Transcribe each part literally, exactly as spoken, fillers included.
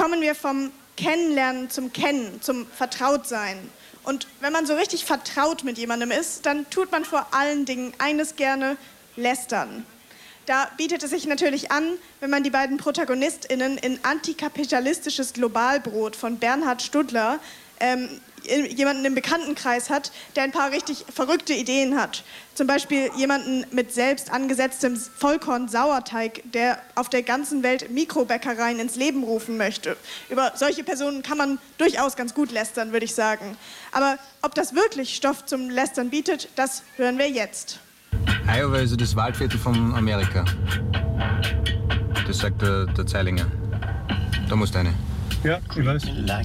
kommen wir vom Kennenlernen zum Kennen, zum Vertrautsein. Und wenn man so richtig vertraut mit jemandem ist, dann tut man vor allen Dingen eines gerne: lästern. Da bietet es sich natürlich an, wenn man die beiden ProtagonistInnen in Antikapitalistisches Globalbrot von Bernhard Studler ähm, jemanden im Bekanntenkreis hat, der ein paar richtig verrückte Ideen hat. Zum Beispiel jemanden mit selbst angesetztem Vollkorn-Sauerteig, der auf der ganzen Welt Mikrobäckereien ins Leben rufen möchte. Über solche Personen kann man durchaus ganz gut lästern, würde ich sagen. Aber ob das wirklich Stoff zum Lästern bietet, das hören wir jetzt. Iowa ist das Waldviertel von Amerika. Das sagt der, der Zeilinger. Da musst du rein. Ja, ich weiß.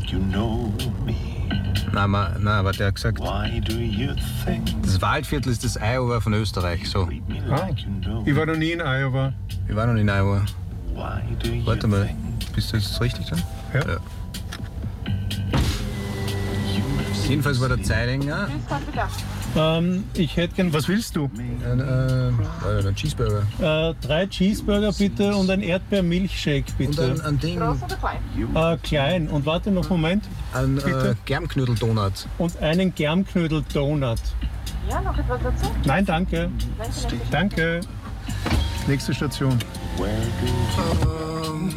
Nein, ma, nein, aber der hat gesagt, das Waldviertel ist das Iowa von Österreich. So. Ah, ich war noch nie in Iowa. Ich war noch nie in Iowa. Warte mal, bist du jetzt richtig da? Ja. Ja. Jedenfalls war der Zeilinger. Ähm, ich hätte gern, was willst du? Ein, äh, ein Cheeseburger. Äh, drei Cheeseburger bitte und ein Erdbeer-Milchshake bitte. Und ein, ein Ding. Äh, klein. Und warte noch einen Moment. Ein äh, Germknödel-Donut. Und einen Germknödel-Donut. Ja, noch etwas dazu? Nein, danke. Danke. Nächste Station. Ähm.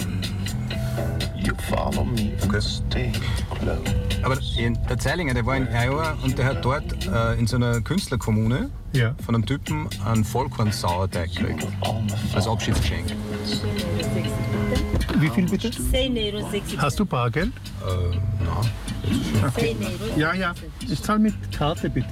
Okay. Aber der Zeilinger, der war in Iowa und der hat dort äh, in so einer Künstlerkommune Ja. von einem Typen einen Vollkorn-Sauerteig gekriegt. Als Abschiedsgeschenk. Wie viel bitte? seis Euro sechzig. Hast du Bargeld? Äh, na. Okay. Ja, ja. Ich zahle mit Karte bitte.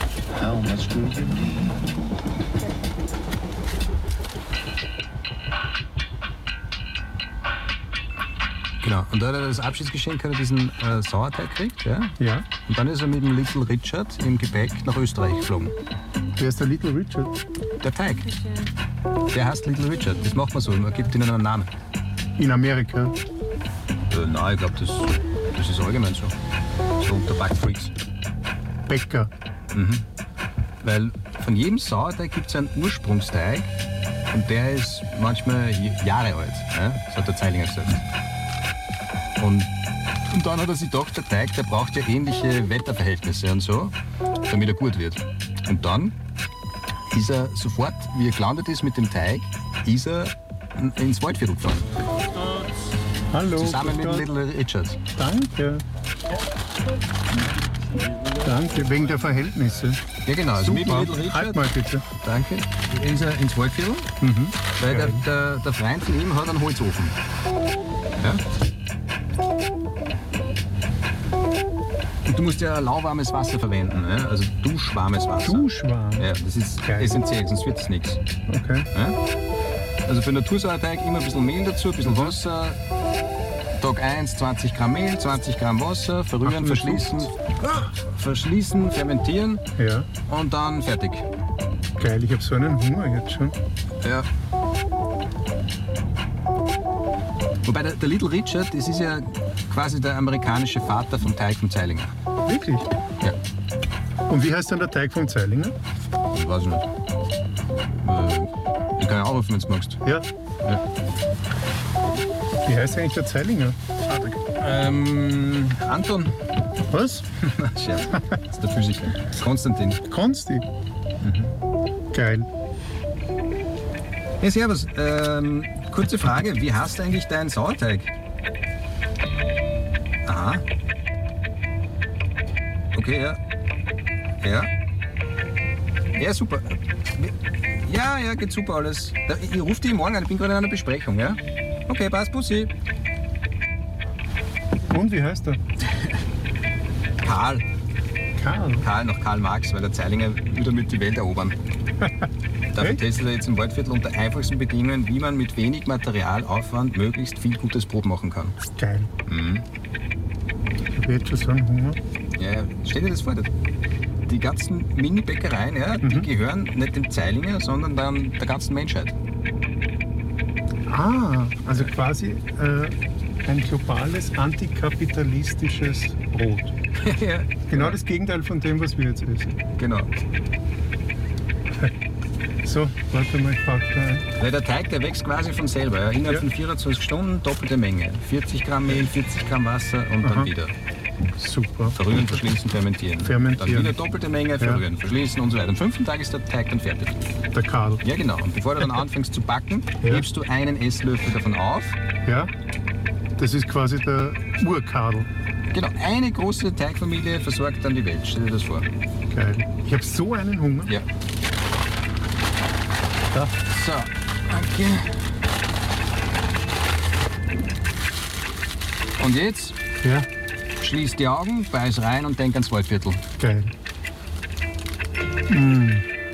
Genau. Und da hat er das Abschiedsgeschenk hat er diesen äh, Sauerteig gekriegt. Ja? Ja. Und dann ist er mit dem Little Richard im Gepäck nach Österreich geflogen. Wer ist der Little Richard? Der Teig. Der heißt Little Richard. Das macht man so. Man gibt ihnen einen Namen. In Amerika. Äh, nein, ich glaube, das, das ist allgemein so. So unter Backfreaks. Bäcker. Mhm. Weil von jedem Sauerteig gibt es einen Ursprungsteig und der ist manchmal Jahre alt. Ja? Das hat der Zeilinger gesagt. Und, und dann hat er sich gedacht, der Teig, der braucht ja ähnliche Wetterverhältnisse und so, damit er gut wird. Und dann ist er sofort, wie er gelandet ist mit dem Teig, ist er ins Waldviertel gefahren. Hallo. Zusammen mit dem Gott. Little Richard. Danke. Danke, wegen der Verhältnisse. Ja genau, also mit dem Super. Little Richard. Halt mal bitte. Danke. Ist er ins Waldviertel, Mhm. weil der, Geil. der, der Freund von ihm hat einen Holzofen. Ja? Und du musst ja lauwarmes Wasser verwenden, ja? Also duschwarmes Wasser. Duschwarm. Ja, das ist Geil. essentiell, sonst wird es nichts. Okay. Ja? Also für Natursauerteig immer ein bisschen Mehl dazu, ein bisschen Wasser. Tag eins zwanzig Gramm Mehl, zwanzig Gramm Wasser, verrühren, verschließen, verschließen, fermentieren Ja. und dann fertig. Geil, ich habe so einen Hunger jetzt schon. Ja. Wobei der, der Little Richard, das ist ja quasi der amerikanische Vater vom Teig von Zeilinger. Wirklich? Ja, Und wie heißt dann der Teig von Zeilinger? ich weiß nicht. Äh, Ich kann ja anrufen, wenn du magst. Ja. Ja. Wie heißt eigentlich der Zeilinger? Ähm, Anton. Was? Scherz. Das ist der Physiker. Konstantin. Konsti. Mhm. Geil. Ja, servus. Ähm, kurze Frage. Wie heißt eigentlich dein Sauerteig? Aha. Okay, ja. Ja. Ja, super. Ja, ja, geht super alles. Da- Ich, ich rufe dich morgen an, ich bin gerade in einer Besprechung, ja? Okay, passt, Bussi. Und wie heißt er? Karl. Karl. Karl nach Karl Marx, weil der Zeilinger wieder mit die Welt erobern. Dafür Echt? testet er jetzt im Waldviertel unter einfachsten Bedingungen, wie man mit wenig Materialaufwand möglichst viel gutes Brot machen kann. Geil. Mhm. Ich habe jetzt schon so einen Hunger. Ja, ja, stell dir das vor, die ganzen Mini-Bäckereien, ja, die Mhm. gehören nicht dem Zeilinger, sondern dann der ganzen Menschheit. Ah, also quasi äh, ein globales antikapitalistisches Brot. Ja, Genau das Gegenteil von dem, was wir jetzt essen. genau. So, warte mal, ich pack da ein. Weil der Teig, der wächst quasi von selber. Ja. Innerhalb Ja. von vierundzwanzig Stunden doppelte Menge. vierzig Gramm Mehl, vierzig Gramm Wasser und Aha. dann wieder. Super. Verrühren, verschließen, fermentieren. Fermentieren. Dann wieder doppelte Menge, verrühren, verschließen und so weiter. Am fünften Tag ist der Teig dann fertig. Der Kadel. Ja, genau. Und bevor du dann anfängst zu backen, Ja. hebst du einen Esslöffel davon auf. Ja? Das ist quasi der Urkadel. Genau, eine große Teigfamilie versorgt dann die Welt. Stell dir das vor. Geil. Ich habe so einen Hunger. Ja. Da. So, okay. Und jetzt Ja, schließ die Augen, beiß rein und denk ans Waldviertel. geil. Mm.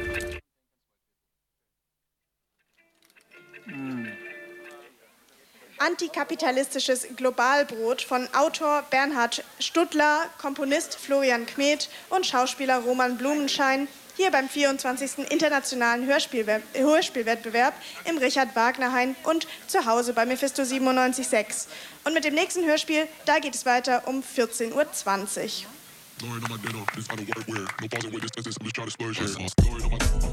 Antikapitalistisches Globalbrot von Autor Bernhard Stuttler, Komponist Florian Kmet und Schauspieler Roman Blumenschein hier beim vierundzwanzigsten Internationalen Hörspielwe- Hörspielwettbewerb im Richard-Wagner-Hain und zu Hause bei Mephisto siebenundneunzig Komma sechs. Und mit dem nächsten Hörspiel, da geht es weiter um vierzehn Uhr zwanzig. Blowing on my dinner, this kind of work where no pause and wait, this, this, I'm just trying to splurge here. Blowing on my